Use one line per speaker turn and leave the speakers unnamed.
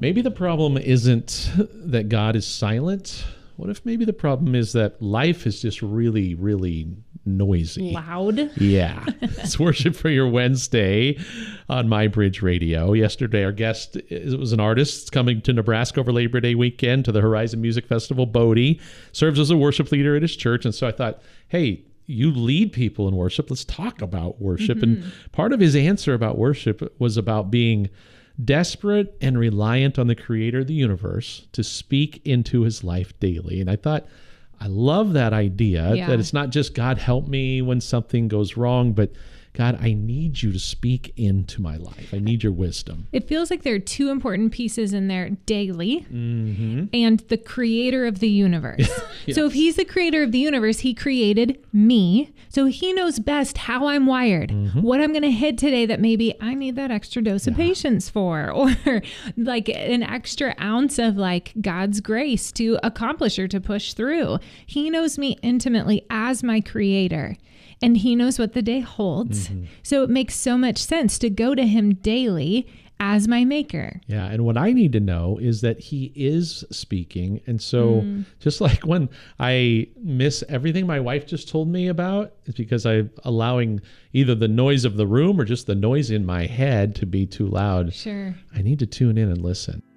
Maybe the problem isn't that God is silent. What if maybe the problem is that life is just really, really noisy?
Loud?
Yeah. It's Worship for Your Wednesday on MyBridge Radio. Yesterday, our guest was an artist coming to Nebraska over Labor Day weekend to the Horizon Music Festival. Bodie serves as a worship leader at his church. And so I thought, hey, you lead people in worship. Let's talk about worship.
Mm-hmm.
And part of his answer about worship was about being desperate and reliant on the creator of the universe to speak into his life daily. And I thought, I love that idea that it's not just God help me when something goes wrong, but God, I need you to speak into my life. I need your wisdom.
It feels like there are two important pieces in there, daily and the creator of the universe.
Yes.
So if he's the creator of the universe, he created me. So he knows best how I'm wired, what I'm going to hit today that maybe I need that extra dose of patience for, or like an extra ounce of like God's grace to accomplish or to push through. He knows me intimately as my creator. And he knows what the day holds. So it makes so much sense to go to him daily as my maker.
Yeah. And what I need to know is that he is speaking. And so just like when I miss everything my wife just told me about, it's because I'm allowing either the noise of the room or just the noise in my head to be too loud.
Sure.
I need to tune in and listen.